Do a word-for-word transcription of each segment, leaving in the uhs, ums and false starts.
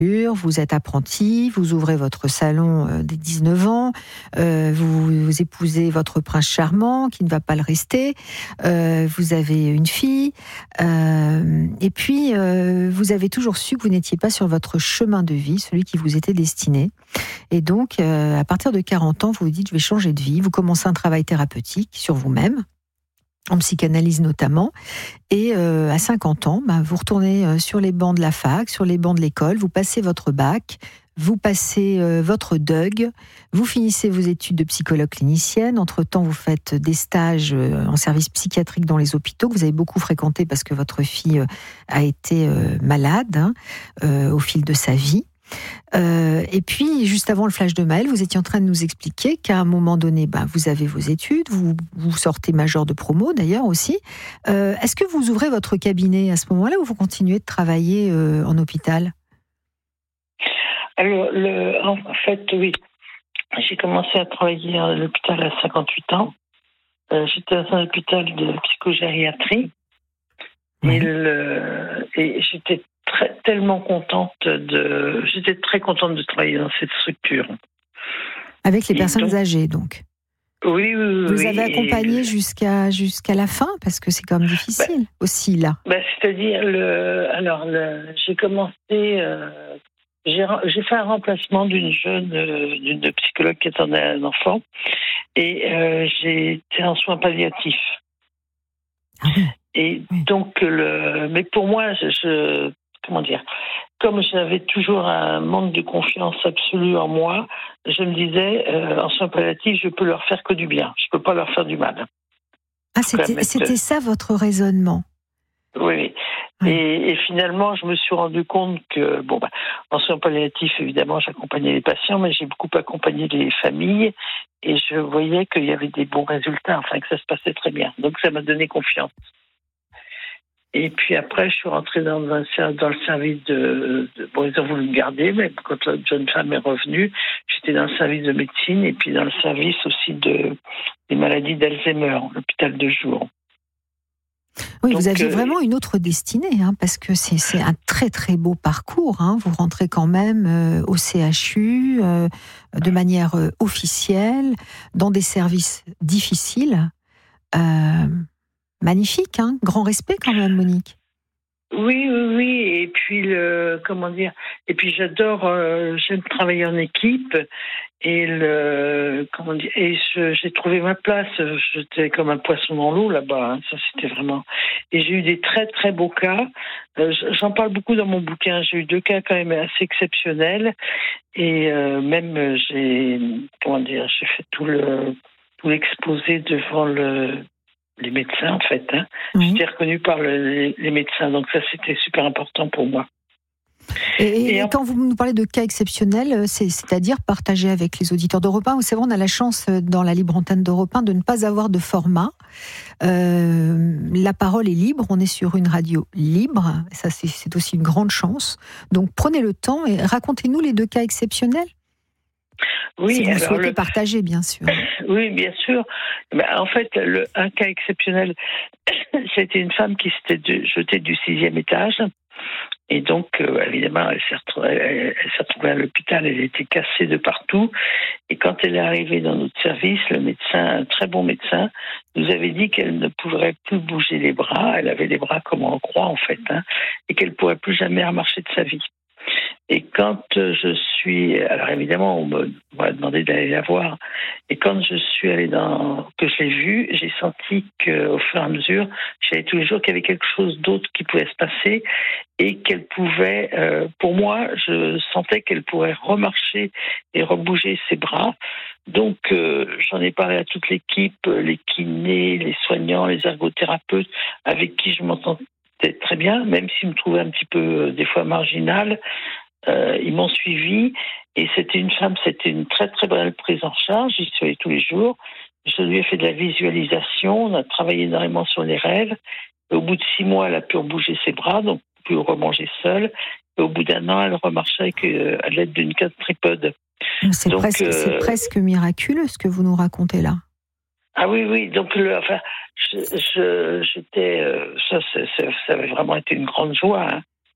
Vous êtes apprenti, vous ouvrez votre salon euh, dès dix-neuf ans, euh, vous, vous épousez votre prince charmant qui ne va pas le rester, euh, vous avez une fille, euh, et puis euh, vous avez toujours su que vous n'étiez pas sur votre chemin de vie, celui qui vous était destiné. Et donc, euh, à partir de quarante ans, vous vous dites, je vais changer de vie, vous commencez un travail thérapeutique sur vous-même, en psychanalyse notamment, et euh, à cinquante ans, bah, vous retournez euh, sur les bancs de la fac, sur les bancs de l'école, vous passez votre bac, vous passez euh, votre D U G, vous finissez vos études de psychologue clinicienne, entre-temps vous faites des stages euh, en service psychiatrique dans les hôpitaux, que vous avez beaucoup fréquenté parce que votre fille euh, a été euh, malade hein, euh, au fil de sa vie. Euh, et puis, juste avant le flash de Maëlle, vous étiez en train de nous expliquer qu'à un moment donné, bah, vous avez vos études, vous, vous sortez major de promo d'ailleurs aussi. Euh, est-ce que vous ouvrez votre cabinet à ce moment-là ou vous continuez de travailler euh, en hôpital ? Alors, le, en fait, oui. J'ai commencé à travailler à l'hôpital à cinquante-huit ans. Euh, j'étais dans un hôpital de psychogériatrie. Oui. Et, le, et j'étais très, tellement contente de, j'étais très contente de travailler dans cette structure. Avec les et personnes donc, âgées, donc. Oui, oui, Vous oui. avez accompagné et... jusqu'à jusqu'à la fin parce que c'est quand même difficile bah, aussi là. Bah, c'est-à-dire le, alors le, j'ai commencé, euh, j'ai, j'ai fait un remplacement d'une jeune, euh, d'une psychologue qui attendait un enfant et euh, j'ai été en soins palliatifs. Ah oui. Et oui. donc, le, mais pour moi, je, je, comment dire, comme j'avais toujours un manque de confiance absolue en moi, je me disais, euh, en soins palliatifs, je peux leur faire que du bien. Je peux pas leur faire du mal. Ah, c'était, mettre... c'était ça votre raisonnement. Oui. oui. Et, et finalement, je me suis rendu compte que, bon, bah, en soins palliatifs, évidemment, j'accompagnais les patients, mais j'ai beaucoup accompagné les familles et je voyais qu'il y avait des bons résultats, enfin, que ça se passait très bien. Donc, ça m'a donné confiance. Et puis après, je suis rentrée dans, un, dans le service de, de... Bon, ils ont voulu me garder, mais quand la jeune femme est revenue, j'étais dans le service de médecine et puis dans le service aussi de, des maladies d'Alzheimer, l'hôpital de jour. Oui, Donc, vous aviez euh, vraiment une autre destinée, hein, parce que c'est, c'est un très très beau parcours. Hein. Vous rentrez quand même euh, au C H U euh, de manière euh, officielle, dans des services difficiles. Euh, magnifique, hein, grand respect quand même, Monique. Oui, oui, oui. Et puis, le, comment dire, et puis j'adore, euh, j'aime travailler en équipe. Et le, comment dire, et je, j'ai trouvé ma place. J'étais comme un poisson dans l'eau là-bas. Hein, ça, c'était vraiment. Et j'ai eu des très, très beaux cas. Euh, j'en parle beaucoup dans mon bouquin. J'ai eu deux cas quand même assez exceptionnels. Et euh, même, j'ai, comment dire, j'ai fait tout le, tout l'exposé devant le. les médecins, en fait. Hein. Oui. J'étais reconnue par le, les, les médecins, donc ça, c'était super important pour moi. Et, et, et quand vous nous parlez de cas exceptionnels, c'est, c'est-à-dire partager avec les auditeurs d'Europe un, vous savez, on a la chance dans la libre antenne d'Europe un de ne pas avoir de format. Euh, la parole est libre, on est sur une radio libre, ça c'est, c'est aussi une grande chance. Donc prenez le temps et racontez-nous les deux cas exceptionnels. Oui, si vous alors souhaitez le... partager, bien sûr. Oui, bien sûr. Ben, en fait, le, un cas exceptionnel, c'était une femme qui s'était de, jetée du sixième étage. Et donc, euh, évidemment, elle s'est, retrouvée, elle, elle s'est retrouvée à l'hôpital, elle était cassée de partout. Et quand elle est arrivée dans notre service, le médecin, un très bon médecin, nous avait dit qu'elle ne pourrait plus bouger les bras. Elle avait les bras comme en croix, en fait, hein, et qu'elle ne pourrait plus jamais remarcher de sa vie. Et quand je suis, alors évidemment, on m'a demandé d'aller la voir. Et quand je suis allée dans, que je l'ai vue, j'ai senti qu'au fur et à mesure, j'avais tous les jours qu'il y avait quelque chose d'autre qui pouvait se passer et qu'elle pouvait, euh, pour moi, je sentais qu'elle pourrait remarcher et rebouger ses bras. Donc, euh, j'en ai parlé à toute l'équipe, les kinés, les soignants, les ergothérapeutes, avec qui je m'entendais très bien, même s'ils me trouvaient un petit peu, des fois, marginale. Euh, ils m'ont suivi et c'était une femme, c'était une très très belle prise en charge. J'y suis allée tous les jours. Je lui ai fait de la visualisation. On a travaillé énormément sur les rêves. Et au bout de six mois, elle a pu rebouger ses bras, donc pu remanger seule. Et au bout d'un an, elle remarchait avec, euh, à l'aide d'une quadripode. C'est, donc, presque, euh, c'est presque miraculeux ce que vous nous racontez là. Ah oui, oui. Donc, le, enfin, je, je, j'étais, euh, ça, ça, ça, ça avait vraiment été une grande joie. Hein.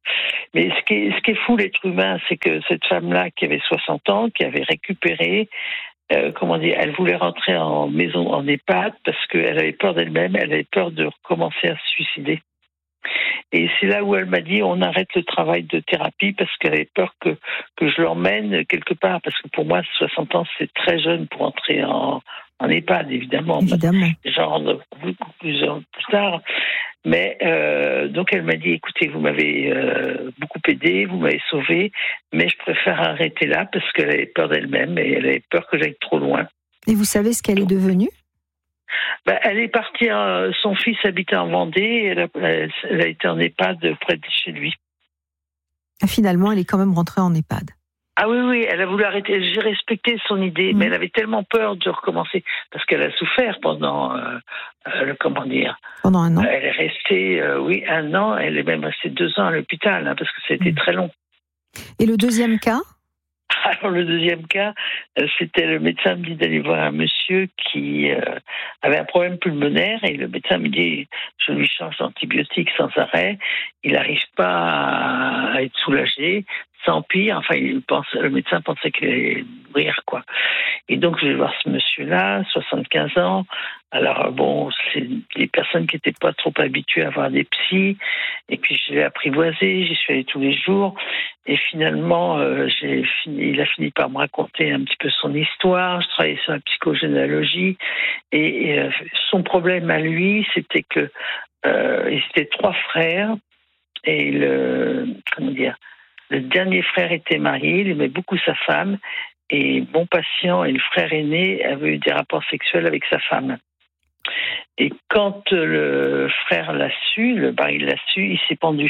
Mais ce qui est, ce qui est fou, l'être humain, c'est que cette femme-là, qui avait soixante ans, qui avait récupéré, euh, comment dire, elle voulait rentrer en maison, en EHPAD, parce qu'elle avait peur d'elle-même, elle avait peur de recommencer à se suicider. Et c'est là où elle m'a dit, on arrête le travail de thérapie parce qu'elle avait peur que, que je l'emmène quelque part. Parce que pour moi, soixante ans, c'est très jeune pour entrer en, en EHPAD, évidemment. Évidemment. Genre beaucoup plus, plus tard. Mais euh, donc elle m'a dit, écoutez, vous m'avez euh, beaucoup aidé, vous m'avez sauvé, mais je préfère arrêter là parce qu'elle avait peur d'elle-même et elle avait peur que j'aille trop loin. Et vous savez ce qu'elle est devenue ? Ben, elle est partie, euh, son fils habitait en Vendée, et elle a, elle a été en EHPAD près de chez lui. Et finalement, elle est quand même rentrée en EHPAD. Ah oui, oui, elle a voulu arrêter. J'ai respecté son idée, mmh. mais elle avait tellement peur de recommencer, parce qu'elle a souffert pendant, euh, euh, comment dire, pendant un an. Elle est restée, euh, oui, un an, elle est même restée deux ans à l'hôpital, hein, parce que c'était mmh. très long. Et le deuxième cas ? Alors, le deuxième cas, c'était le médecin me dit d'aller voir un monsieur qui euh, avait un problème pulmonaire et le médecin me dit je lui change d'antibiotiques sans arrêt, il n'arrive pas à être soulagé, ça empire, enfin il pense, le médecin pensait qu'il allait mourir, quoi. Et donc je vais voir ce monsieur-là, soixante-quinze ans. Alors bon, c'est des personnes qui n'étaient pas trop habituées à voir des psys, et puis je l'ai apprivoisé, j'y suis allée tous les jours, et finalement euh, j'ai fini, il a fini par me raconter un petit peu son histoire. Je travaillais sur la psychogénéalogie, et, et euh, son problème à lui, c'était que euh, ils étaient trois frères, et le comment dire, le dernier frère était marié, il aimait beaucoup sa femme, et mon patient et le frère aîné avaient eu des rapports sexuels avec sa femme. Et quand le frère l'a su, le mari l'a su, il s'est pendu.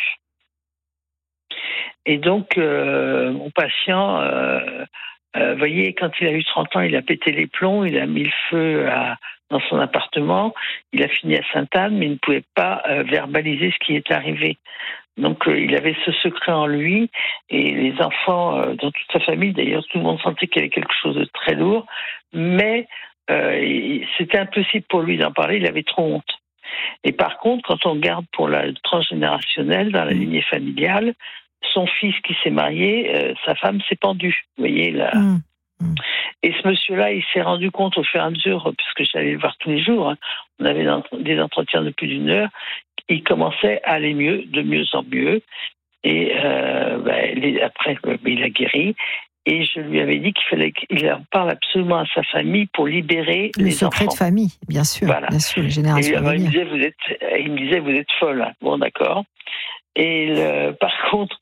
Et donc, euh, mon patient, euh, euh, vous voyez, quand il a eu trente ans, il a pété les plombs, il a mis le feu à, dans son appartement, il a fini à Sainte-Anne, mais il ne pouvait pas euh, verbaliser ce qui est arrivé. Donc, euh, il avait ce secret en lui, et les enfants, euh, dans toute sa famille, d'ailleurs, tout le monde sentait qu'il y avait quelque chose de très lourd, mais euh, c'était impossible pour lui d'en parler, il avait trop honte. Et par contre, quand on regarde pour la transgénérationnelle, dans la lignée familiale, son fils qui s'est marié, euh, sa femme s'est pendue. Vous voyez, là. Mmh. Mmh. Et ce monsieur-là, il s'est rendu compte au fur et à mesure, puisque j'allais le voir tous les jours, hein, on avait des entretiens de plus d'une heure, il commençait à aller mieux, de mieux en mieux. Et euh, ben, les, après, ben, il a guéri. Et je lui avais dit qu'il fallait qu'il en parle absolument à sa famille pour libérer le les secret enfants. de famille, bien sûr, voilà. Bien sûr, les générations et, à venir. Il me disait, vous êtes, il me disait, vous êtes folle. Hein. Bon, d'accord. Et le, par contre,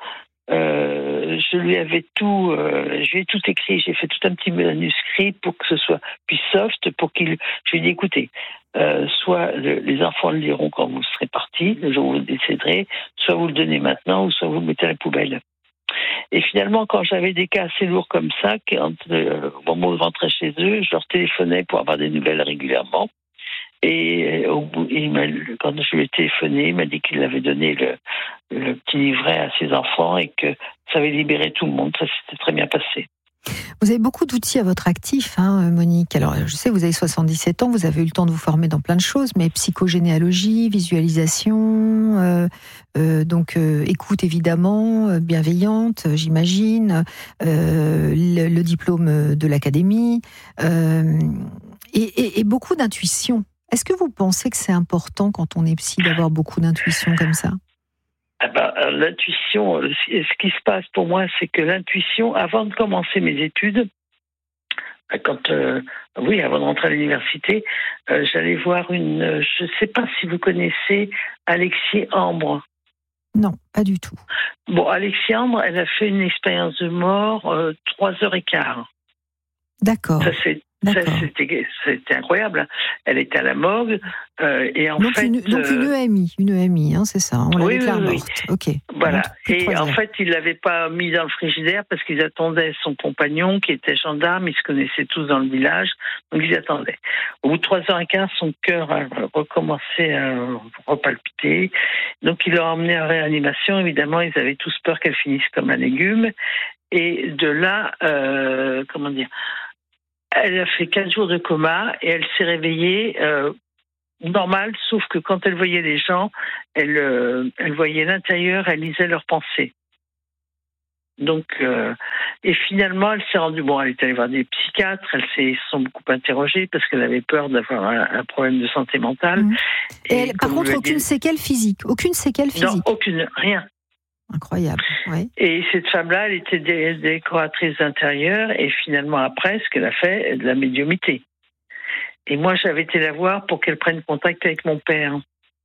euh, je lui avais tout, euh, je lui ai tout écrit. J'ai fait tout un petit manuscrit pour que ce soit puis soft, pour qu'il. Je lui ai dit, écoutez, euh, soit le, les enfants le liront quand vous serez partis, le jour où vous décéderez, soit vous le donnez maintenant, ou soit vous le mettez à la poubelle. Et finalement, quand j'avais des cas assez lourds comme ça, quand, euh, au moment où je rentrais chez eux, je leur téléphonais pour avoir des nouvelles régulièrement. Et au bout, il m'a, quand je lui ai téléphoné, il m'a dit qu'il avait donné le, le petit livret à ses enfants et que ça avait libéré tout le monde. Ça s'était très bien passé. Vous avez beaucoup d'outils à votre actif, hein, Monique. Alors, je sais, vous avez soixante-dix-sept ans, vous avez eu le temps de vous former dans plein de choses, mais psychogénéalogie, visualisation, euh, euh, donc euh, écoute évidemment, euh, bienveillante, j'imagine, euh, le, le diplôme de l'académie, euh, et, et, et beaucoup d'intuition. Est-ce que vous pensez que c'est important quand on est psy d'avoir beaucoup d'intuition comme ça ? Ah ben, l'intuition, ce qui se passe pour moi, c'est que l'intuition, avant de commencer mes études, quand, euh, oui, avant de rentrer à l'université, euh, j'allais voir une, je ne sais pas si vous connaissez Alexis Ambre. Non, pas du tout. Bon, Alexis Ambre, elle a fait une expérience de mort euh, trois heures et quart. D'accord. Ça, c'est Ça, c'était, c'était incroyable. Elle était à la morgue euh, et en donc fait une, donc une E M I, une E M I, hein, c'est ça. On la oui, déclare oui, morte. Oui. Ok. Voilà. Et en fait, ils l'avaient pas mis dans le frigidaire parce qu'ils attendaient son compagnon qui était gendarme. Ils se connaissaient tous dans le village, donc ils attendaient. Au bout de trois heures et quart, son cœur a recommencé à repalpiter. Donc ils l'ont emmenée en réanimation. Évidemment, ils avaient tous peur qu'elle finisse comme un légume. Et de là, euh, comment dire. Elle a fait quinze jours de coma et elle s'est réveillée euh, normale, sauf que quand elle voyait les gens, elle, euh, elle voyait l'intérieur, elle lisait leurs pensées. Donc, euh, et finalement, elle s'est rendue, bon, elle est allée voir des psychiatres, elle s'est sont beaucoup interrogée parce qu'elle avait peur d'avoir un, un problème de santé mentale. Mmh. Et, et elle, par contre, aucune dit... séquelle physique, aucune séquelle physique. Non, aucune, rien. Incroyable, oui. Et cette femme-là, elle était dé- décoratrice d'intérieur et finalement après, ce qu'elle a fait, de la médiumnité. Et moi, j'avais été la voir pour qu'elle prenne contact avec mon père.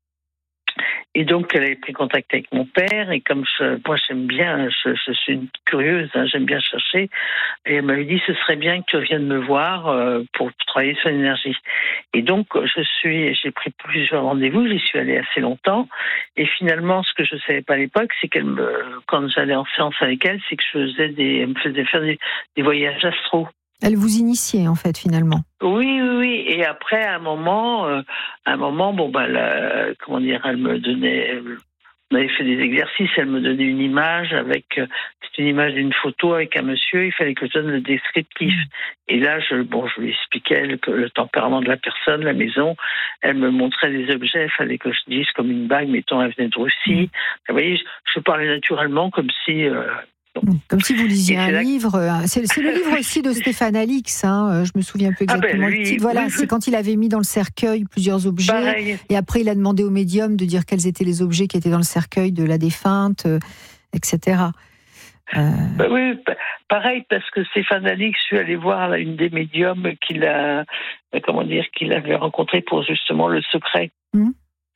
Et donc, elle avait pris contact avec mon père, et comme je, moi j'aime bien, je, je suis une curieuse, hein, j'aime bien chercher, et elle m'avait dit, ce serait bien que tu viennes me voir euh, pour travailler sur l'énergie. Et donc, je suis, j'ai pris plusieurs rendez-vous, j'y suis allée assez longtemps, et finalement, ce que je ne savais pas à l'époque, c'est qu'elle me, quand j'allais en séance avec elle, c'est que je faisais des, elle me faisait faire des, des voyages astraux. Elle vous initiait, en fait, finalement. Oui, oui, oui. Et après, à un moment, euh, à un moment, bon, bah, la, comment dire, elle me donnait, on avait fait des exercices, elle me donnait une image avec, c'est une image d'une photo avec un monsieur, il fallait que je donne le descriptif. Mmh. Et là, je, bon, je lui expliquais le, le tempérament de la personne, la maison. Elle me montrait des objets, il fallait que je dise comme une bague, mettons, elle venait de Russie. Mmh. Vous voyez, je, je parlais naturellement comme si, euh, Comme si vous lisiez un là... livre. C'est, c'est le livre aussi de Stéphane Alix. Hein, je me souviens un peu exactement ah ben lui, le titre. Voilà, oui, c'est quand il avait mis dans le cercueil plusieurs objets. Pareil. Et après, il a demandé au médium de dire quels étaient les objets qui étaient dans le cercueil de la défunte, euh, et cetera. Euh... Ben oui, pareil, parce que Stéphane Alix, je suis allée voir là, une des médiums qu'il a, comment dire, qu'il avait rencontré pour justement le secret. Mmh.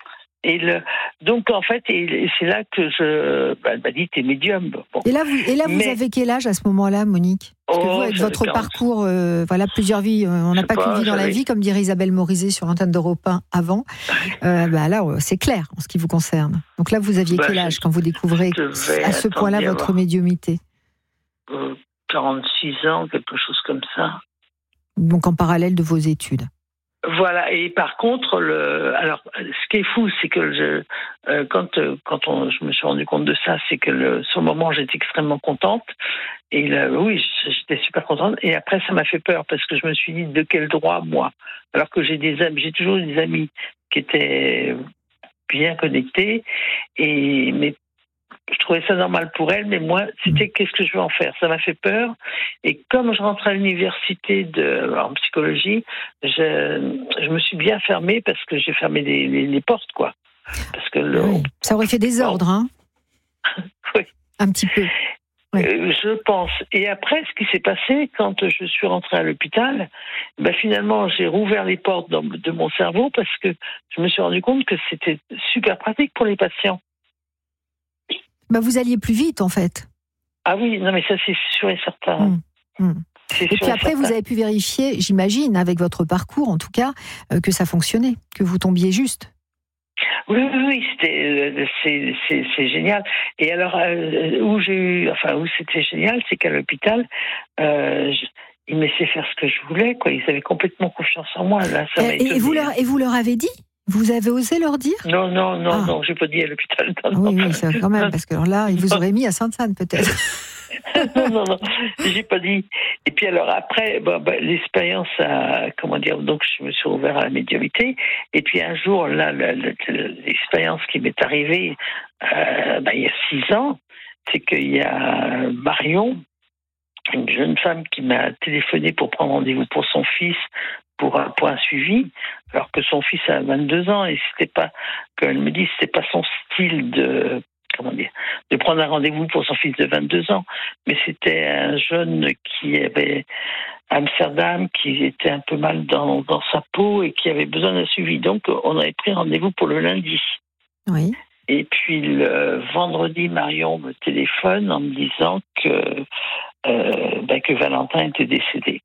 Et le, donc en fait, et c'est là que je, bah, elle m'a dit t'es médium. Bon. Et là, vous, et là, Mais, vous avez quel âge à ce moment-là, Monique? Parce que oh, vous, avec votre quarante parcours, euh, voilà, plusieurs vies, euh, on n'a pas qu'une vie dans la vie, comme dirait Isabelle Morizet sur l'antenne d'Europe un avant. Euh, bah là, c'est clair en ce qui vous concerne. Donc là, vous aviez bah, quel âge quand vous découvrez à ce point-là votre médiumnité? euh, quarante-six ans, quelque chose comme ça. Donc en parallèle de vos études. Voilà, et par contre, le, alors, ce qui est fou, c'est que je, euh, quand, quand on, je me suis rendu compte de ça, c'est que le, sur le moment, j'étais extrêmement contente. Et là, oui, j'étais super contente. Et après, ça m'a fait peur parce que je me suis dit, de quel droit, moi? Alors que j'ai des amis, j'ai toujours eu des amis qui étaient bien connectés, et, mais je trouvais ça normal pour elle, mais moi, c'était qu'est-ce que je veux en faire? Ça m'a fait peur. Et comme je rentrais à l'université de, en psychologie, je, je me suis bien fermée parce que j'ai fermé les, les, les portes, quoi. Parce que le, oui. Ça aurait fait des ordres, hein? Oui. Un petit peu. Ouais. Euh, je pense. Et après, ce qui s'est passé, quand je suis rentrée à l'hôpital, ben finalement, j'ai rouvert les portes de mon cerveau parce que je me suis rendu compte que c'était super pratique pour les patients. Bah vous alliez plus vite, en fait. Ah oui, non mais ça, c'est sûr et certain. Mmh, mmh. Et puis après, certain. Vous avez pu vérifier, j'imagine, avec votre parcours, en tout cas, euh, que ça fonctionnait, que vous tombiez juste. Oui, oui, oui, c'était, c'est, c'est, c'est génial. Et alors, euh, où j'ai eu, enfin, où c'était génial, c'est qu'à l'hôpital, euh, je, ils me laissaient faire ce que je voulais, quoi. Ils avaient complètement confiance en moi. Là, ça m'a et, vous leur, et vous leur avez dit? Vous avez osé leur dire? Non, non, non, ah. non, j'ai pas dit à l'hôpital. Non, oui, non. oui, ça, quand même, parce que alors là, ils vous auraient mis à Sainte-Sanne, peut-être. non, non, non, j'ai pas dit. Et puis alors après, bah, bah, l'expérience a, comment dire, donc je me suis ouvert à la médiumnité. Et puis un jour, là, l'expérience qui m'est arrivée, euh, bah, il y a six ans, c'est qu'il y a Marion, une jeune femme qui m'a téléphoné pour prendre rendez-vous pour son fils, pour un, pour un suivi, alors que son fils a vingt-deux ans, et c'était pas, comme elle me dit, c'était pas son style de, comment dire, de prendre un rendez-vous pour son fils de vingt-deux ans, mais c'était un jeune qui avait à Amsterdam, qui était un peu mal dans, dans sa peau et qui avait besoin d'un suivi. Donc, on avait pris rendez-vous pour le lundi. Oui. Et puis, le vendredi, Marion me téléphone en me disant que, euh, ben, que Valentin était décédé.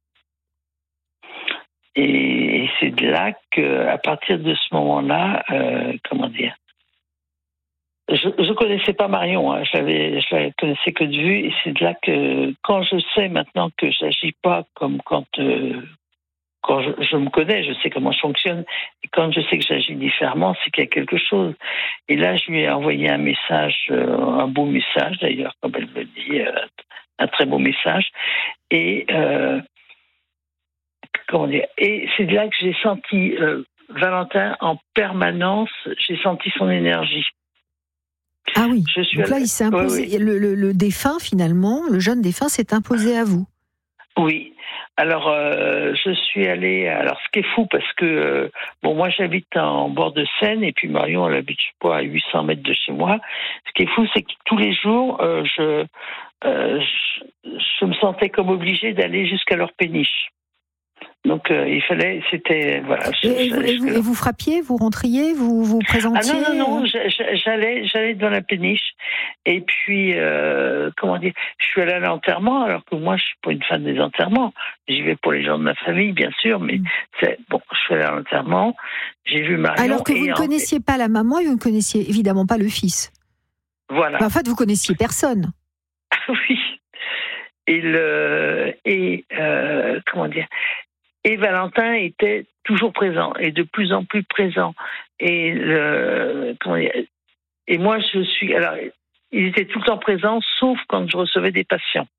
Et, et c'est de là que, à partir de ce moment-là, euh, comment dire, je ne connaissais pas Marion, hein, je, l'avais, je la connaissais que de vue, et c'est de là que, quand je sais maintenant que je n'agis pas comme quand, euh, quand je, je me connais, je sais comment je fonctionne, et quand je sais que j'agis différemment, c'est qu'il y a quelque chose. Et là, je lui ai envoyé un message, euh, un beau message d'ailleurs, comme elle me dit, euh, un très beau message, et... Euh, Comment dire, et c'est de là que j'ai senti, euh, Valentin, en permanence, j'ai senti son énergie. Ah oui, je suis donc là, il s'est imposé. Oui, oui. Le, le, le défunt, finalement, le jeune défunt s'est imposé à vous. Oui. Alors, euh, je suis allée... Alors, ce qui est fou, parce que... Euh, bon, moi, j'habite en bord de Seine, et puis Marion, elle habite, je sais pas, à huit cents mètres de chez moi. Ce qui est fou, c'est que tous les jours, euh, je, euh, je, je me sentais comme obligée d'aller jusqu'à leur péniche. Donc, euh, il fallait... C'était... Voilà. Je, et, vous, et, vous, et vous frappiez, vous rentriez, vous vous présentiez? Ah non, non, non, j'allais, j'allais dans la péniche. Et puis, euh, comment dire, je suis allée à l'enterrement, alors que moi, je suis pas une fan des enterrements. J'y vais pour les gens de ma famille, bien sûr, mais c'est bon. Je suis allée à l'enterrement, j'ai vu Marion. Alors que vous ne en... connaissiez pas la maman et vous ne connaissiez évidemment pas le fils. Voilà. En fait, vous connaissiez personne. Oui. Et le et euh, comment dire. Et Valentin était toujours présent et de plus en plus présent. Et le comment dire. Et moi, je suis alors. Il était tout le temps présent, sauf quand je recevais des patients.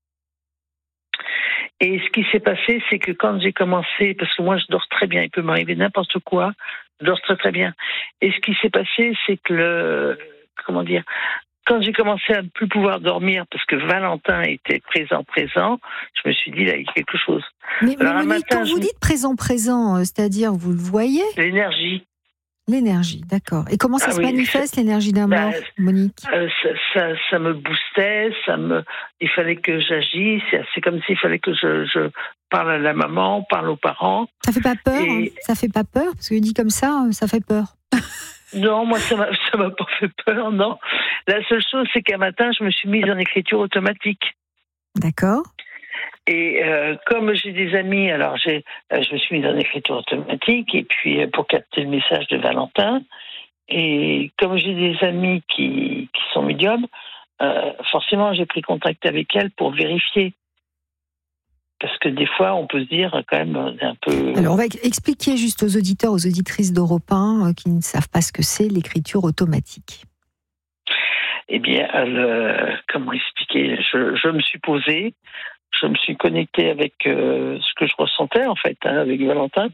Et ce qui s'est passé, c'est que quand j'ai commencé, parce que moi je dors très bien, il peut m'arriver n'importe quoi, je dors très très bien. Et ce qui s'est passé, c'est que le, comment dire, quand j'ai commencé à ne plus pouvoir dormir, parce que Valentin était présent, présent, je me suis dit, là, il y a quelque chose. Mais, Alors, mais Monique, matin, quand je... vous dites présent, présent, c'est-à-dire, vous le voyez ? L'énergie. L'énergie, d'accord. Et comment ça ah se oui, manifeste, l'énergie d'un mort, bah, Monique ? euh, ça, ça, ça me boostait, ça me, il fallait que j'agisse, c'est comme s'il fallait que je, je parle à la maman, parle aux parents. Ça fait pas peur et... hein Ça fait pas peur ? Parce que dit comme ça, ça fait peur. Non, moi, ça m'a, ça m'a pas fait peur, non. La seule chose, c'est qu'un matin, je me suis mise en écriture automatique. D'accord. Et euh, comme j'ai des amis, alors j'ai, euh, je me suis mise en écriture automatique, et puis euh, pour capter le message de Valentin. Et comme j'ai des amis qui, qui sont médiums, euh, forcément, j'ai pris contact avec elles pour vérifier. Parce que des fois, on peut se dire quand même un peu... Alors, on va expliquer juste aux auditeurs, aux auditrices d'Europe un euh, qui ne savent pas ce que c'est l'écriture automatique. Eh bien, le, comment expliquer je, je me suis posée, je me suis connectée avec euh, ce que je ressentais, en fait, hein, avec Valentin.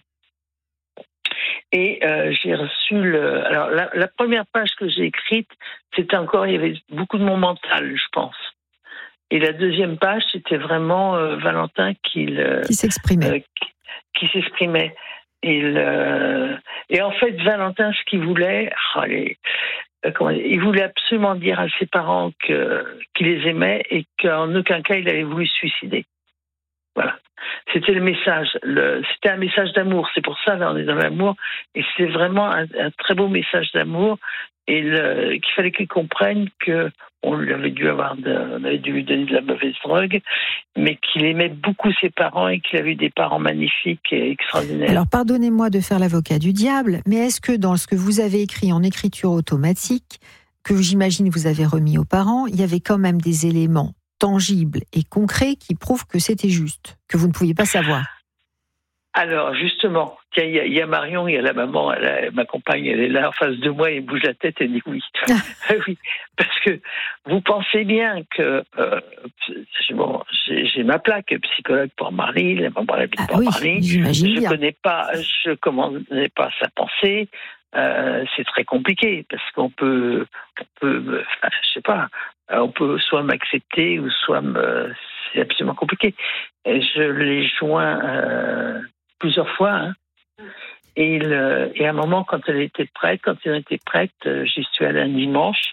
Et euh, j'ai reçu le... Alors, la, la première page que j'ai écrite, c'était encore... Il y avait beaucoup de mon mental, je pense. Et la deuxième page, c'était vraiment euh, Valentin qui, le, qui s'exprimait. Euh, qui, qui s'exprimait. Et, le, et en fait, Valentin, ce qu'il voulait, oh, les, euh, comment dire, il voulait absolument dire à ses parents que, qu'il les aimait et qu'en aucun cas il avait voulu se suicider. Voilà. C'était le message. Le, c'était un message d'amour. C'est pour ça, là, on est dans l'amour. Et c'est vraiment un, un très beau message d'amour. Et le, qu'il fallait qu'il comprenne qu'on lui avait dû avoir de, on avait dû lui donner de la mauvaise drogue, mais qu'il aimait beaucoup ses parents et qu'il avait des parents magnifiques et extraordinaires. Alors, pardonnez-moi de faire l'avocat du diable, mais est-ce que dans ce que vous avez écrit en écriture automatique, que j'imagine vous avez remis aux parents, il y avait quand même des éléments tangibles et concrets qui prouvent que c'était juste, que vous ne pouviez pas savoir? Alors, justement, tiens, il y, y a Marion, il y a la maman, elle a, ma compagne, elle est là en face de moi, elle bouge la tête, elle dit oui. Oui, parce que vous pensez bien que euh, bon, j'ai, j'ai ma plaque psychologue pour Marie, la maman habite ah, pour oui, Marie. J'imagine je bien. connais pas, je connais pas sa pensée. Euh, c'est très compliqué parce qu'on peut, on peut, enfin, je sais pas, on peut soit m'accepter ou soit me, c'est absolument compliqué. Et je l'ai joint euh, plusieurs fois. Hein. Et, le, et à un moment, quand elle était prête, quand elle était prête, j'y suis allée un dimanche.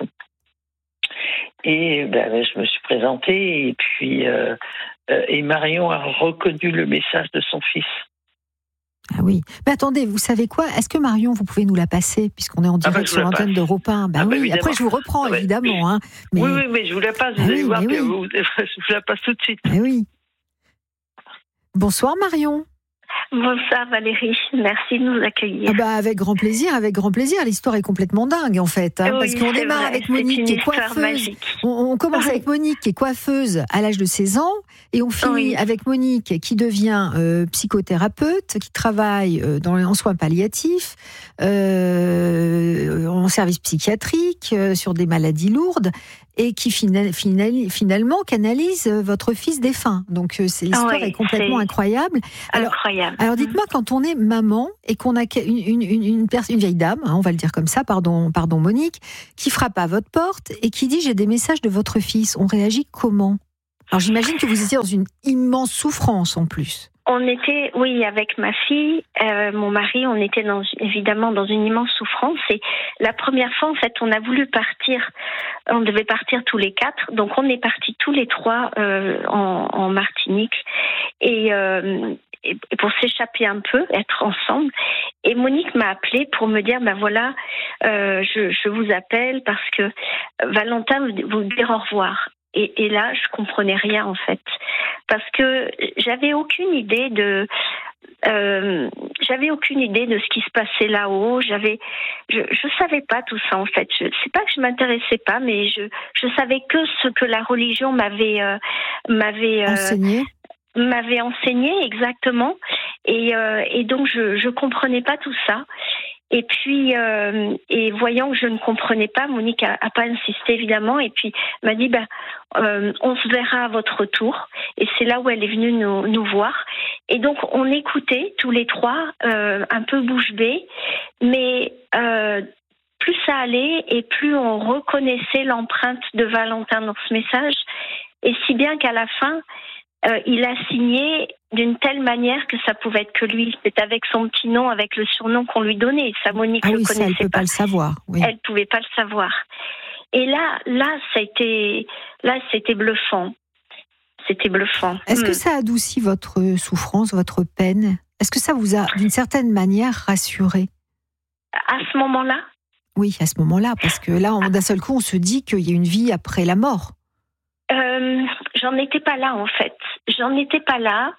Et ben, je me suis présentée et puis euh, et Marion a reconnu le message de son fils. Ah oui. Mais attendez, vous savez quoi ? Est-ce que Marion, vous pouvez nous la passer, puisqu'on est en direct ah bah, sur l'antenne d'Europe un ? Ben ah oui, bah, après je vous reprends, ah bah, évidemment. Hein, mais... Oui, oui, mais je vous la passe, vous ah allez oui, voir que oui. vous, je vous la passe tout de suite. Ah oui. Bonsoir Marion. Bonsoir Valérie, merci de nous accueillir. Ah bah avec grand plaisir, avec grand plaisir. L'histoire est complètement dingue en fait, hein, oui, parce qu'on démarre vrai. avec Monique qui est coiffeuse. On, on commence oui. avec Monique qui est coiffeuse à l'âge de seize ans et on finit oui. avec Monique qui devient euh, psychothérapeute, qui travaille euh, dans, en soins palliatifs, euh, en service psychiatrique, euh, sur des maladies lourdes. Et qui final, final, finalement canalise votre fils défunt. Donc c'est, l'histoire oui, est complètement c'est incroyable. Alors, incroyable. incroyable. Alors dites-moi, quand on est maman et qu'on a une, une, une, une, pers- une vieille dame, hein, on va le dire comme ça, pardon, pardon Monique, qui frappe à votre porte et qui dit « j'ai des messages de votre fils », on réagit comment ? Alors j'imagine que vous étiez dans une immense souffrance en plus. On était, oui, avec ma fille, euh, mon mari, on était dans, évidemment dans une immense souffrance. Et la première fois, en fait, on a voulu partir. On devait partir tous les quatre, donc on est partis tous les trois euh, en, en Martinique et, euh, et pour s'échapper un peu, être ensemble. Et Monique m'a appelée pour me dire, ben voilà, euh, je, je vous appelle parce que Valentin vous dire au revoir. Et, et là, je comprenais rien en fait, parce que j'avais aucune idée de, euh, j'avais aucune idée de ce qui se passait là-haut. J'avais, je, je savais pas tout ça en fait. Je, c'est pas que je m'intéressais pas, mais je, je savais que ce que la religion m'avait, euh, m'avait euh, enseigné. m'avait enseigné exactement. Et, euh, et donc je, je comprenais pas tout ça. Et puis, euh, et voyant que je ne comprenais pas, Monique a, a pas insisté évidemment, et puis m'a dit, ben, euh, on se verra à votre retour. Et c'est là où elle est venue nous, nous voir. Et donc, on écoutait tous les trois, euh, un peu bouche bée, mais euh, plus ça allait et plus on reconnaissait l'empreinte de Valentin dans ce message. Et si bien qu'à la fin, Euh, il a signé d'une telle manière que ça pouvait être que lui. C'est avec son petit nom, avec le surnom qu'on lui donnait. Ça, Monique ah ne oui, connaissait ça, elle peut pas. pas le savoir. Oui. Elle pouvait pas le savoir. Et là, là, ça a été, là, c'était bluffant. C'était bluffant. Est-ce hmm. que ça adoucit votre souffrance, votre peine ? Est-ce que ça vous a, d'une certaine manière, rassuré ? À ce moment-là ? Oui, à ce moment-là, parce que là, on, d'un seul coup, on se dit qu'il y a une vie après la mort. Euh, j'en étais pas là en fait. J'en étais pas là.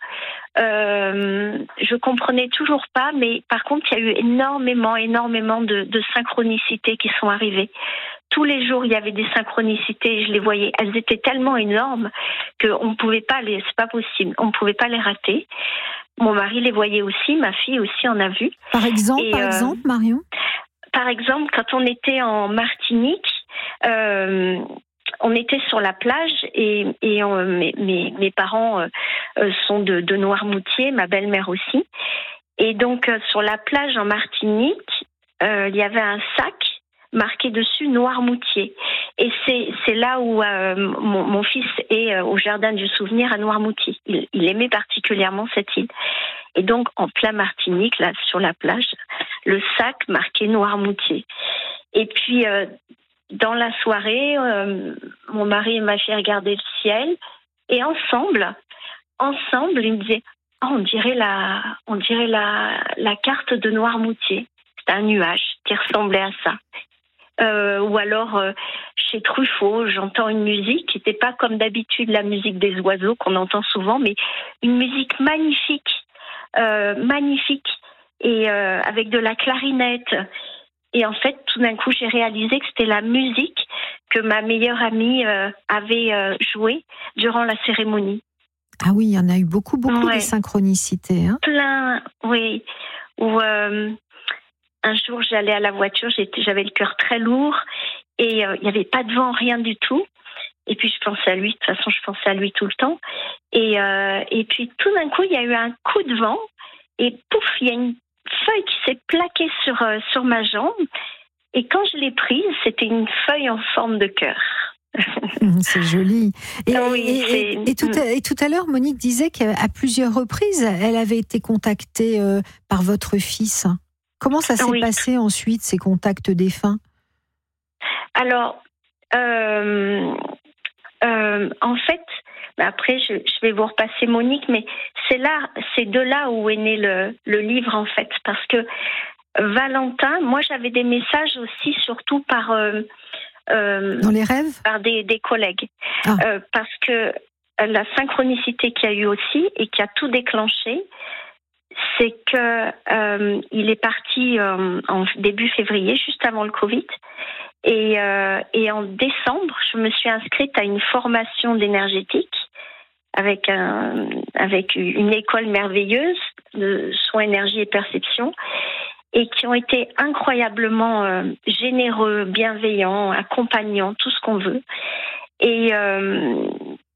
Euh, je comprenais toujours pas, mais par contre, il y a eu énormément, énormément de, de synchronicités qui sont arrivées. Tous les jours, il y avait des synchronicités. Je les voyais. Elles étaient tellement énormes qu'on ne pouvait pas les. C'est pas possible. On ne pouvait pas les rater. Mon mari les voyait aussi. Ma fille aussi en a vu. Par exemple, Et, par euh, exemple, Marion. Par exemple, quand on était en Martinique. Euh, On était sur la plage et, et on, mes, mes, mes parents euh, sont de, de Noirmoutier, ma belle-mère aussi. Et donc, euh, sur la plage en Martinique, euh, il y avait un sac marqué dessus Noirmoutier. Et c'est, c'est là où euh, mon, mon fils est euh, au Jardin du Souvenir à Noirmoutier. Il, il aimait particulièrement cette île. Et donc, en plein Martinique, là, sur la plage, le sac marqué Noirmoutier. Et puis... Euh, Dans la soirée, euh, mon mari et ma fille regardaient le ciel et ensemble, ensemble, ils me disaient oh, on dirait la, on dirait la, la carte de Noirmoutier. C'était un nuage qui ressemblait à ça. Euh, ou alors euh, chez Truffaut, j'entends une musique qui n'était pas comme d'habitude la musique des oiseaux qu'on entend souvent, mais une musique magnifique, euh, magnifique et euh, avec de la clarinette. Et en fait, tout d'un coup, j'ai réalisé que c'était la musique que ma meilleure amie euh, avait euh, jouée durant la cérémonie. Ah oui, il y en a eu beaucoup, beaucoup ouais. de synchronicités. Hein. Plein, oui. Où euh, un jour, j'allais à la voiture, j'étais, j'avais le cœur très lourd et euh, il n'y avait pas de vent, rien du tout. Et puis, je pensais à lui. De toute façon, je pensais à lui tout le temps. Et, euh, et puis, tout d'un coup, il y a eu un coup de vent et pouf, il y a une feuille qui s'est plaquée sur, euh, sur ma jambe. Et quand je l'ai prise, c'était une feuille en forme de cœur. C'est joli. Et, oui, et, c'est... Et, et, tout à, et tout à l'heure, Monique disait qu'à plusieurs reprises, elle avait été contactée euh, par votre fils. Comment ça s'est oui. passé ensuite, ces contacts défunts ? Alors, euh, euh, en fait, après, je, je vais vous repasser Monique, mais c'est là, c'est de là où est né le, le livre, en fait, parce que Valentin, moi, j'avais des messages aussi, surtout par euh, euh, dans les rêves, par des, des collègues, ah. euh, parce que la synchronicité qu'il y a eu aussi et qui a tout déclenché, c'est que euh, il est parti euh, en début février, juste avant le Covid. Et, euh, et en décembre, je me suis inscrite à une formation d'énergétique avec, un, avec une école merveilleuse de soins, énergie et perception, et qui ont été incroyablement euh, généreux, bienveillants, accompagnants, tout ce qu'on veut. Et, euh,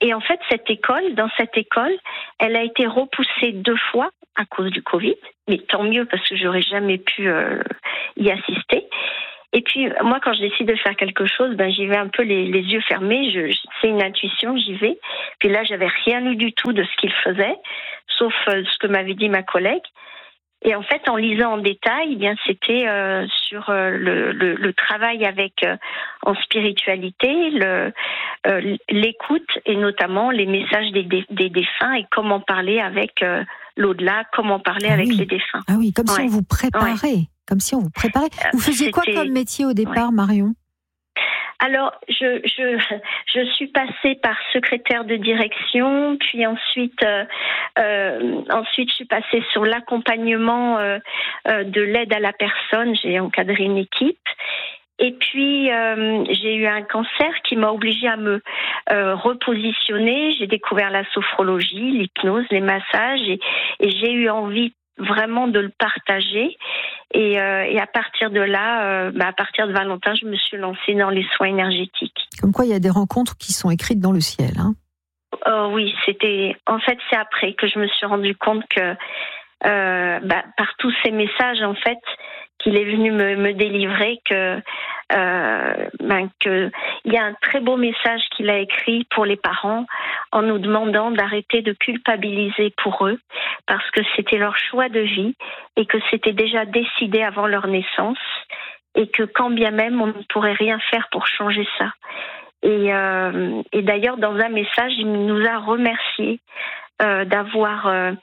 et en fait, cette école, dans cette école, elle a été repoussée deux fois à cause du Covid, mais tant mieux parce que j'aurais jamais pu euh, y assister. Et puis, moi, quand je décide de faire quelque chose, ben, j'y vais un peu les, les yeux fermés. Je, c'est une intuition, j'y vais. Puis là, j'avais rien lu du tout de ce qu'il faisait, sauf euh, ce que m'avait dit ma collègue. Et en fait, en lisant en détail, eh bien, c'était euh, sur euh, le, le, le travail avec euh, en spiritualité, le, euh, l'écoute et notamment les messages des, des, des défunts et comment parler avec euh, l'au-delà, comment parler ah avec oui. les défunts. Ah oui, comme ouais. si on vous préparait. Ouais. Comme si on vous préparait. Vous faisiez C'était... quoi comme métier au départ, ouais. Marion ? Alors, je, je, je suis passée par secrétaire de direction, puis ensuite, euh, euh, ensuite je suis passée sur l'accompagnement euh, euh, de l'aide à la personne. J'ai encadré une équipe. Et puis, euh, j'ai eu un cancer qui m'a obligée à me euh, repositionner. J'ai découvert la sophrologie, l'hypnose, les massages, et, et j'ai eu envie vraiment de le partager. Et, euh, et à partir de là, euh, bah à partir de Valentin, je me suis lancée dans les soins énergétiques. Comme quoi, il y a des rencontres qui sont écrites dans le ciel. Hein. Euh, oui, c'était. En fait, c'est après que je me suis rendu compte que euh, bah, par tous ces messages, en fait, qu'il est venu me, me délivrer, que euh, ben, que il y a un très beau message qu'il a écrit pour les parents en nous demandant d'arrêter de culpabiliser pour eux parce que c'était leur choix de vie et que c'était déjà décidé avant leur naissance et que quand bien même on ne pourrait rien faire pour changer ça. Et, euh, et d'ailleurs dans un message il nous a remercié euh, d'avoir euh,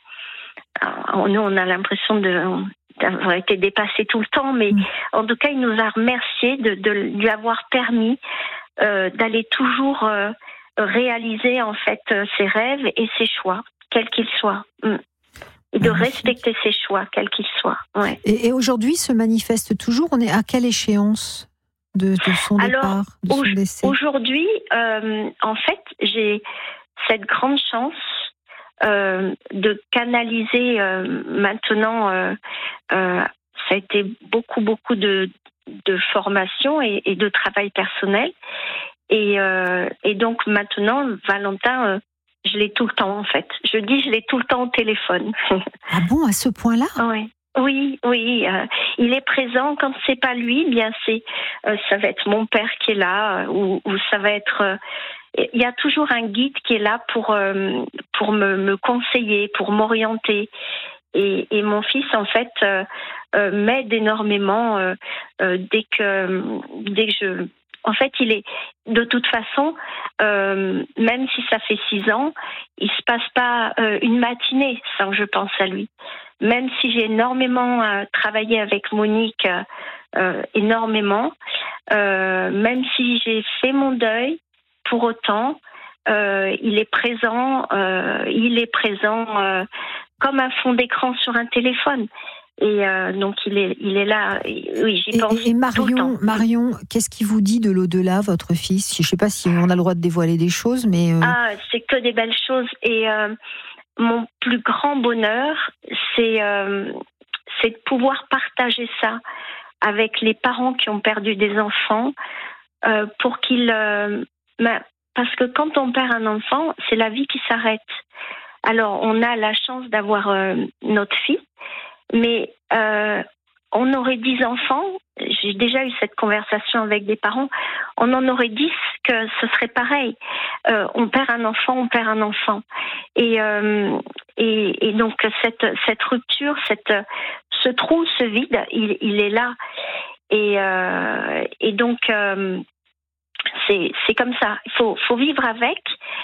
nous on a l'impression de d'avoir été dépassé tout le temps, mais mmh. en tout cas, il nous a remercié de, de lui avoir permis euh, d'aller toujours euh, réaliser en fait euh, ses rêves et ses choix, quels qu'ils soient, mmh. et de Magnifique. Respecter ses choix, quels qu'ils soient. Ouais. Et, et aujourd'hui, se manifeste toujours. On est à quelle échéance de, de son Alors, départ, de son au, décès ? Aujourd'hui, euh, en fait, j'ai cette grande chance. Euh, de canaliser euh, maintenant, euh, euh, ça a été beaucoup beaucoup de, de formation et, et de travail personnel et, euh, et donc maintenant Valentin euh, je l'ai tout le temps en fait, je dis je l'ai tout le temps au téléphone. Ah bon, à ce point-là ? Oui. Oui, oui, euh, il est présent. Quand c'est pas lui, bien c'est, euh, ça va être mon père qui est là, euh, ou, ou ça va être. Euh, il y a toujours un guide qui est là pour euh, pour me, me conseiller, pour m'orienter. Et, et mon fils, en fait, euh, euh, m'aide énormément euh, euh, dès que dès que je. En fait, il est de toute façon, euh, même si ça fait six ans, il se passe pas euh, une matinée sans que je pense à lui. Même si j'ai énormément euh, travaillé avec Monique, euh, énormément, euh, même si j'ai fait mon deuil, pour autant, euh, il est présent, euh, il est présent euh, comme un fond d'écran sur un téléphone. Et euh, donc il est, il est là. Oui, j'y et, pense et Marion, tout le temps. Marion, qu'est-ce qu'il vous dit de l'au-delà, votre fils ? Je ne sais pas si on a le droit de dévoiler des choses, mais euh... ah, c'est que des belles choses. Et euh, mon plus grand bonheur, c'est, euh, c'est de pouvoir partager ça avec les parents qui ont perdu des enfants, euh, pour qu'ils, euh, ben, parce que quand on perd un enfant, c'est la vie qui s'arrête. Alors on a la chance d'avoir euh, notre fille. Mais euh, on aurait dix enfants, j'ai déjà eu cette conversation avec des parents, on en aurait dix que ce serait pareil. Euh, on perd un enfant, on perd un enfant. Et, euh, et, et donc cette, cette rupture, cette, ce trou, ce vide, il, il est là. Et, euh, et donc euh, c'est, c'est comme ça, il faut, faut vivre avec,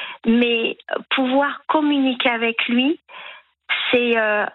mais pouvoir communiquer avec lui, c'est... Euh,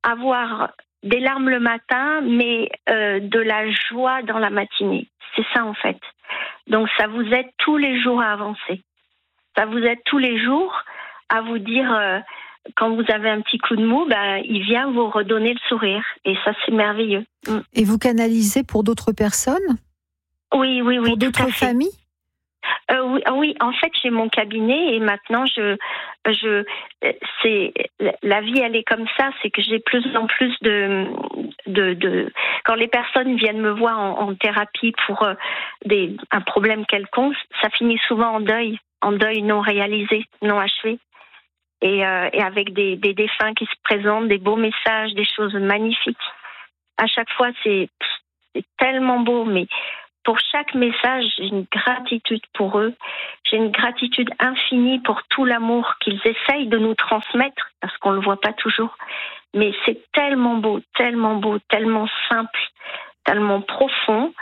avoir des larmes le matin, mais euh, de la joie dans la matinée. C'est ça, en fait. Donc, ça vous aide tous les jours à avancer. Ça vous aide tous les jours à vous dire, euh, quand vous avez un petit coup de mou, ben, il vient vous redonner le sourire. Et ça, c'est merveilleux. Mm. Et vous canalisez pour d'autres personnes ? Oui, oui, oui. Pour d'autres familles ? Euh, oui, oui, en fait, j'ai mon cabinet et maintenant, je, je, c'est la vie, elle est comme ça, c'est que j'ai plus en plus de, de, de quand les personnes viennent me voir en, en thérapie pour euh, des, un problème quelconque, ça finit souvent en deuil. en deuil non réalisé, non achevé. Et, euh, et avec des, des défunts qui se présentent, des beaux messages, des choses magnifiques. À chaque fois, c'est, c'est tellement beau, mais pour chaque message, j'ai une gratitude pour eux. J'ai une gratitude infinie pour tout l'amour qu'ils essayent de nous transmettre, parce qu'on ne le voit pas toujours. Mais c'est tellement beau, tellement beau, tellement simple, tellement profond.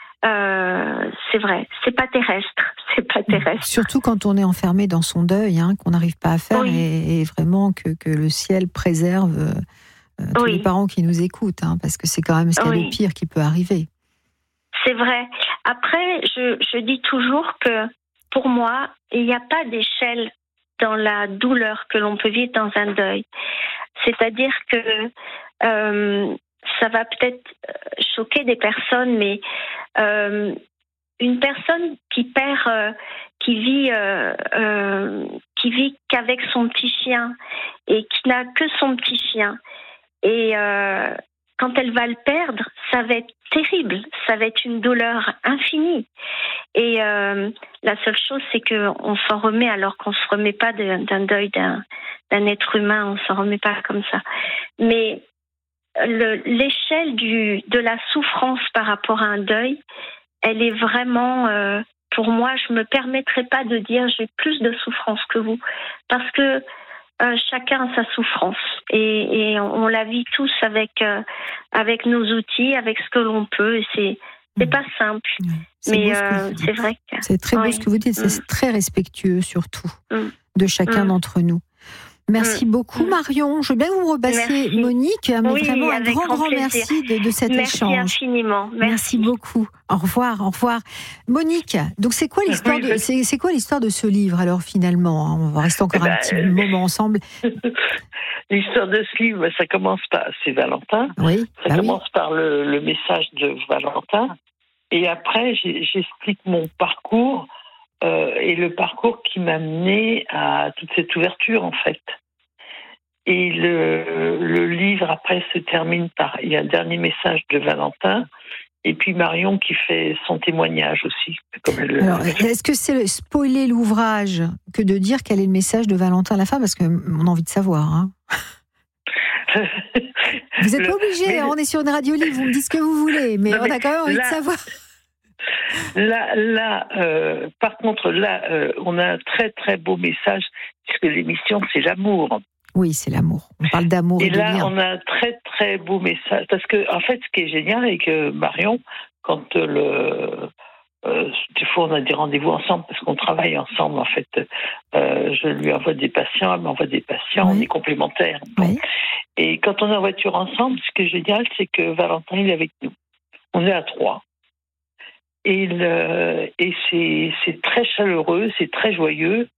Euh, c'est vrai, c'est pas terrestre, c'est pas terrestre. Surtout quand on est enfermé dans son deuil, hein, qu'on n'arrive pas à faire, oui. et, et vraiment que, que le ciel préserve euh, tous oui. les parents qui nous écoutent, hein, parce que c'est quand même ce qu'il y a oui. de pire qui peut arriver. C'est vrai. Après, je, je dis toujours que pour moi, il n'y a pas d'échelle dans la douleur que l'on peut vivre dans un deuil. C'est-à-dire que euh, ça va peut-être choquer des personnes, mais euh, une personne qui perd, euh, qui vit, euh, euh, qui vit qu'avec son petit chien et qui n'a que son petit chien, et euh, quand elle va le perdre, ça va être terrible, ça va être une douleur infinie. Et euh, la seule chose, c'est qu'on s'en remet alors qu'on ne se remet pas de, d'un deuil d'un, d'un être humain, on ne s'en remet pas comme ça. Mais le, l'échelle du, de la souffrance par rapport à un deuil, elle est vraiment, euh, pour moi, je ne me permettrai pas de dire j'ai plus de souffrance que vous, parce que Euh, chacun a sa souffrance et, et on, on la vit tous avec euh, avec nos outils, avec ce que l'on peut. Et c'est c'est pas simple, mmh. c'est mais euh, c'est vrai que c'est très beau oui. ce que vous dites. C'est mmh. très respectueux surtout mmh. de chacun mmh. d'entre nous. Merci mmh. beaucoup Marion. Je veux bien vous repasser merci. Monique, mais oui, vraiment un grand grand plaisir. merci de, de cet merci échange. Merci infiniment. Merci. merci beaucoup. Au revoir, au revoir. Monique, donc c'est quoi l'histoire de c'est, c'est quoi l'histoire de ce livre alors finalement? On va rester encore bah, un petit euh... moment ensemble. L'histoire de ce livre, ça commence par c'est Valentin. Oui. Ça bah commence oui. par le, le message de Valentin, et après j'explique mon parcours. Euh, et le parcours qui m'a mené à toute cette ouverture, en fait. Et le, le livre, après, se termine par... Il y a un dernier message de Valentin, et puis Marion qui fait son témoignage aussi. Comme elle, Alors, est-ce que c'est spoiler l'ouvrage que de dire quel est le message de Valentin à la fin? Parce qu'on a envie de savoir, hein. Vous n'êtes pas obligé, mais... on est sur une radio libre, vous me dites ce que vous voulez, mais non, on mais a quand même envie là... de savoir... Là, là euh, par contre, là, euh, on a un très très beau message, puisque l'émission, c'est l'amour. Oui, c'est l'amour. On parle d'amour et, et de là, lien. On a un très très beau message, parce que en fait, ce qui est génial, c'est que Marion, quand le euh, des fois on a des rendez-vous ensemble parce qu'on travaille ensemble, en fait, euh, je lui envoie des patients, elle m'envoie des patients, oui. on est complémentaires. Bon. Oui. Et quand on est en voiture ensemble, ce qui est génial, c'est que Valentin il est avec nous. On est à trois. Et, le, et c'est, c'est très chaleureux, c'est très joyeux.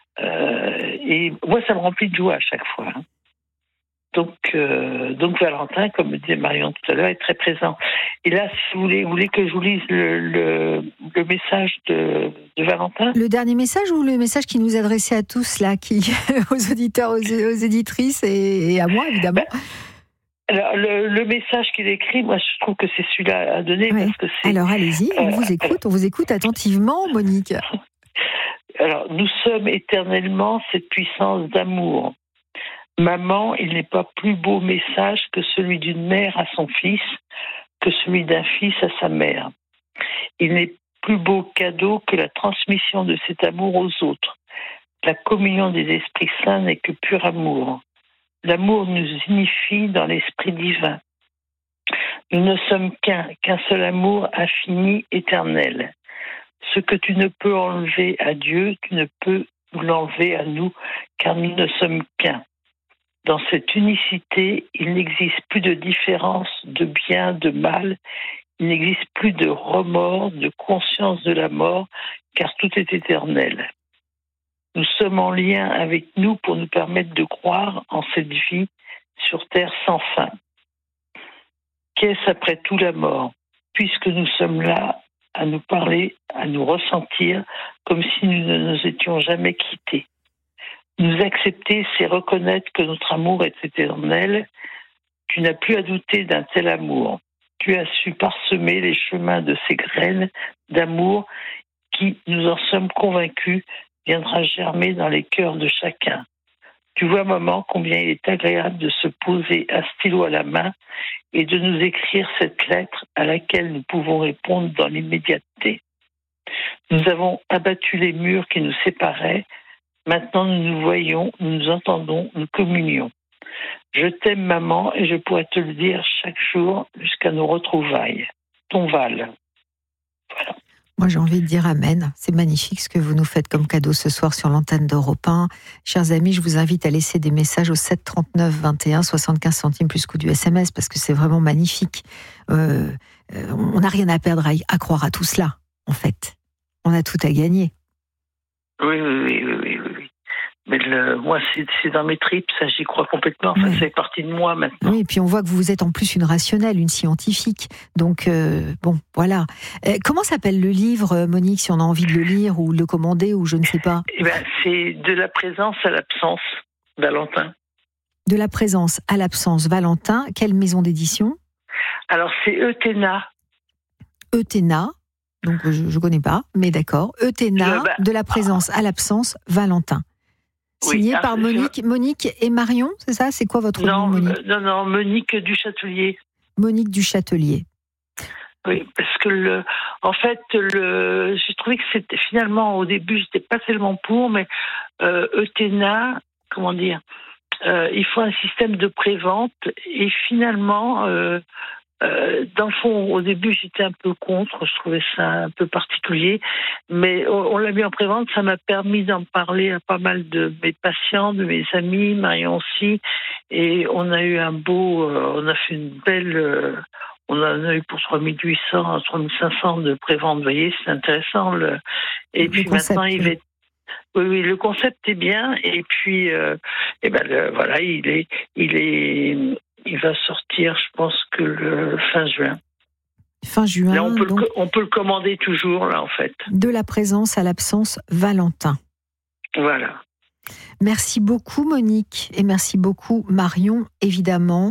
Euh, et moi, ça me remplit de joie à chaque fois. Hein. Donc, euh, donc Valentin, comme disait Marion tout à l'heure, est très présent. Et là, si vous voulez, vous voulez que je vous lise le, le, le message de, de Valentin ? Le dernier message ou le message qu'il nous adressait à tous, là, qui, aux auditeurs, aux, aux éditrices et, et à moi, évidemment ben, Alors, le, le message qu'il écrit, moi, je trouve que c'est celui-là à donner. Oui. Parce que c'est, alors, allez-y, on euh, vous écoute, on vous écoute attentivement, Monique. Alors, nous sommes éternellement cette puissance d'amour. Maman, il n'est pas plus beau message que celui d'une mère à son fils, que celui d'un fils à sa mère. Il n'est plus beau cadeau que la transmission de cet amour aux autres. La communion des esprits saints n'est que pur amour. L'amour nous unifie dans l'esprit divin. Nous ne sommes qu'un, qu'un seul amour infini, éternel. Ce que tu ne peux enlever à Dieu, tu ne peux nous l'enlever à nous, car nous ne sommes qu'un. Dans cette unicité, il n'existe plus de différence de bien, de mal. Il n'existe plus de remords, de conscience de la mort, car tout est éternel. Nous sommes en lien avec nous pour nous permettre de croire en cette vie sur terre sans fin. Qu'est-ce après tout la mort? Puisque nous sommes là à nous parler, à nous ressentir comme si nous ne nous étions jamais quittés. Nous accepter, c'est reconnaître que notre amour est éternel. Tu n'as plus à douter d'un tel amour. Tu as su parsemer les chemins de ces graines d'amour qui, nous en sommes convaincus, viendra germer dans les cœurs de chacun. Tu vois, maman, combien il est agréable de se poser un stylo à la main et de nous écrire cette lettre à laquelle nous pouvons répondre dans l'immédiateté. Nous avons abattu les murs qui nous séparaient. Maintenant, nous nous voyons, nous nous entendons, nous communions. Je t'aime, maman, et je pourrais te le dire chaque jour jusqu'à nos retrouvailles. Ton Val. Voilà. Moi, j'ai envie de dire amen. C'est magnifique ce que vous nous faites comme cadeau ce soir sur l'antenne d'Europe un. Chers amis, je vous invite à laisser des messages au sept trente-neuf vingt et un, soixante-quinze centimes plus coût du S M S, parce que c'est vraiment magnifique. Euh, euh, on n'a rien à perdre à, à croire à tout cela, en fait. On a tout à gagner. Oui, oui, oui, oui, oui. oui. Mais le, moi, c'est, c'est dans mes tripes, ça, j'y crois complètement. Enfin, oui. Ça fait partie de moi maintenant. Oui, et puis on voit que vous êtes en plus une rationnelle, une scientifique. Donc, euh, bon, voilà. Euh, comment s'appelle le livre, Monique, si on a envie de le lire ou le commander ou je ne sais pas? Eh ben, c'est De la présence à l'absence, Valentin. De la présence à l'absence, Valentin. Quelle maison d'édition? Alors, c'est Euthéna. Euthéna. Donc, je ne connais pas, mais d'accord. Euthéna, bah, de la présence à l'absence, Valentin. Signé oui, par Monique, Monique et Marion, c'est ça? C'est quoi votre non, nom, Monique? Non, non, Monique Duchâtelier. Monique Duchâtelier. Oui, parce que le, en fait, le, j'ai trouvé que c'était finalement au début, j'étais pas tellement pour, mais euh, Euthéna, comment dire, euh, il faut un système de prévente et finalement. Euh, Euh, dans le fond, au début, j'étais un peu contre, je trouvais ça un peu particulier, mais on, on l'a mis en prévente, ça m'a permis d'en parler à pas mal de mes patients, de mes amis, Marion aussi, et on a eu un beau, euh, on a fait une belle, euh, on en a eu pour trois mille huit cents, trois mille cinq cents de prévente, vous voyez, c'est intéressant. Le... Et le puis concept, maintenant, il est... Oui, oui, le concept est bien, et puis, euh, et ben, le, voilà, il est, il est, il va sortir, je pense que le fin juin. Fin juin. Là, on peut, donc, le, on peut le commander toujours, là, en fait. De la présence à l'absence, Valentin. Voilà. Merci beaucoup, Monique, et merci beaucoup, Marion, évidemment.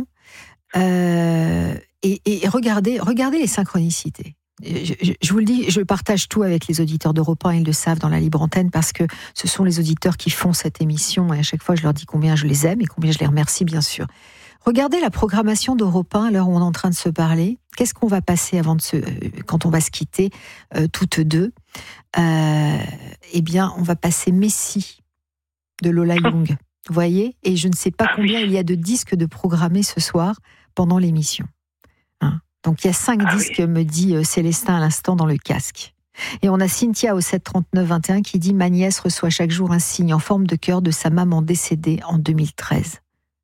Euh, et, et regardez, regardez les synchronicités. Je, je, je vous le dis, je partage tout avec les auditeurs d'Europe un, ils le savent dans la libre antenne, parce que ce sont les auditeurs qui font cette émission, et à chaque fois, je leur dis combien je les aime et combien je les remercie, bien sûr. Regardez la programmation d'Europe un à l'heure où on est en train de se parler. Qu'est-ce qu'on va passer avant de se, quand on va se quitter euh, toutes deux? euh, Eh bien, on va passer Messi de Lola Young. Vous voyez? Et je ne sais pas combien il y a de disques de programmés ce soir pendant l'émission. Hein? Donc il y a cinq ah disques, oui. me dit euh, Célestin à l'instant dans le casque. Et on a Cynthia au sept trente-neuf vingt et un qui dit « Ma nièce reçoit chaque jour un signe en forme de cœur de sa maman décédée en deux mille treize. »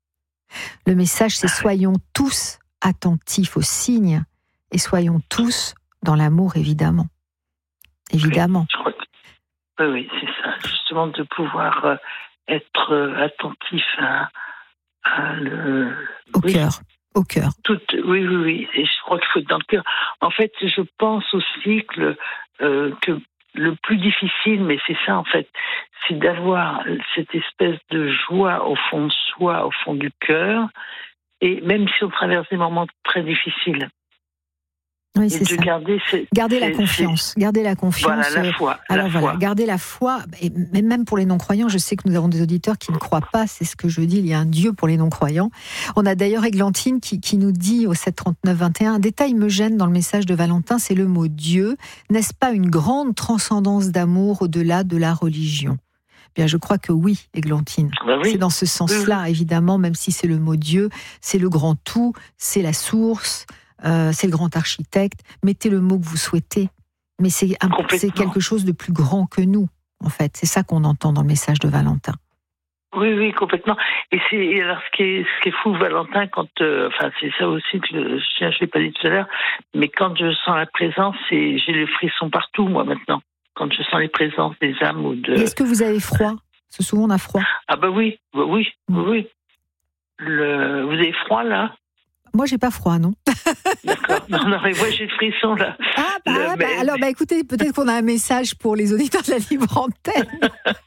Le message, c'est « Soyons tous attentifs aux signes et soyons tous dans l'amour, évidemment. » Évidemment. Oui, je crois que... oui, oui, c'est ça. Justement, de pouvoir être attentif à, à le... Au oui. cœur. Au cœur. Tout, oui, oui, oui. Et je crois qu'il faut être dans le cœur. En fait, je pense aussi que le, euh, que le plus difficile, mais c'est ça en fait, c'est d'avoir cette espèce de joie au fond de soi, au fond du cœur, et même si on traverse des moments très difficiles. Oui, c'est ça. Garder, c'est, garder c'est, la confiance. C'est... Garder la confiance. Voilà, la foi. Alors la voilà, foi. garder la foi. Et même pour les non-croyants, je sais que nous avons des auditeurs qui ne croient pas, c'est ce que je dis, il y a un Dieu pour les non-croyants. On a d'ailleurs Églantine qui, qui nous dit au sept trente-neuf vingt et un, un détail me gêne dans le message de Valentin, c'est le mot Dieu. N'est-ce pas une grande transcendance d'amour au-delà de la religion? Bien, je crois que oui, Églantine. Ben oui. C'est dans ce sens-là, oui. évidemment, même si c'est le mot Dieu, c'est le grand tout, c'est la source. Euh, c'est le grand architecte, mettez le mot que vous souhaitez, mais c'est, un, c'est quelque chose de plus grand que nous, en fait. C'est ça qu'on entend dans le message de Valentin. Oui, oui, complètement. Et c'est et alors ce qui est ce qui est fou, Valentin, quand euh, enfin c'est ça aussi que je je, je l'ai pas dit tout à l'heure, mais quand je sens la présence, c'est j'ai les frissons partout, moi maintenant. Quand je sens les présences des âmes ou de. Et est-ce que vous avez froid? Parce que souvent on a froid. Ah bah oui, bah oui, mmh. oui. Le, vous avez froid là? Moi, j'ai pas froid, non. D'accord. Non, non, mais moi, j'ai le frisson, là. Ah, bah, le, bah mais... alors, bah, écoutez, peut-être qu'on a un message pour les auditeurs de la libre antenne.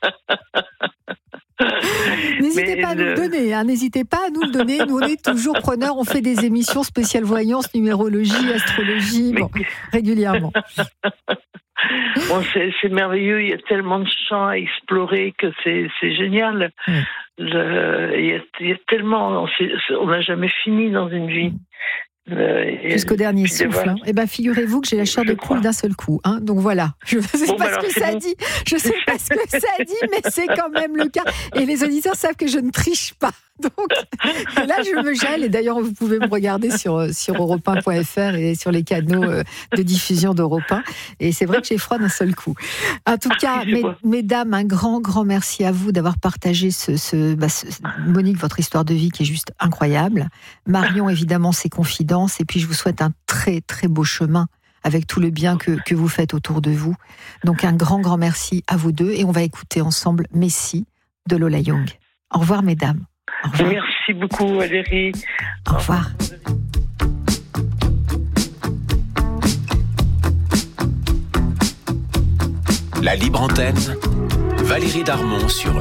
N'hésitez mais pas le... à nous le donner, hein. N'hésitez pas à nous le donner. Nous, on est toujours preneurs. On fait des émissions spéciales voyance, numérologie, astrologie, mais... bon, régulièrement. Bon, c'est, c'est merveilleux, il y a tellement de champs à explorer que c'est, c'est génial. Mm. Le, il, y a, il y a tellement, on n'a jamais fini dans une vie. Euh, Jusqu'au dernier souffle. Hein. Eh ben, figurez-vous que j'ai la chair de poule d'un seul coup. Hein. Donc voilà. Je ne sais bon, pas bah ce que ça bon. dit. Je sais pas ce que ça dit, mais c'est quand même le cas. Et les auditeurs savent que je ne triche pas. Donc là, je me gèle. Et d'ailleurs, vous pouvez me regarder sur, sur europe un point f r et sur les canaux de diffusion d'Europe un. Et c'est vrai que j'ai froid d'un seul coup. En tout cas, mes, mesdames, un grand, grand merci à vous d'avoir partagé ce, ce, bah, ce, Monique, votre histoire de vie qui est juste incroyable. Marion, évidemment, ses confidences. Et puis, je vous souhaite un très, très beau chemin avec tout le bien que, que vous faites autour de vous. Donc, un grand, grand merci à vous deux. Et on va écouter ensemble Messie de Lola Young. Au revoir, mesdames. Au revoir. Merci beaucoup, Valérie. Au revoir. La libre antenne, Valérie Darmon sur